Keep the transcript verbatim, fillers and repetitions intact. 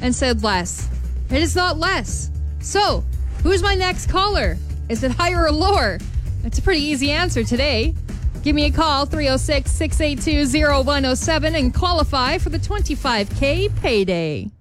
and said less. It is not less. So, who's my next caller? Is it higher or lower? It's a pretty easy answer today. Give me a call, three oh six, six eight two, oh one oh seven, and qualify for the twenty-five K payday.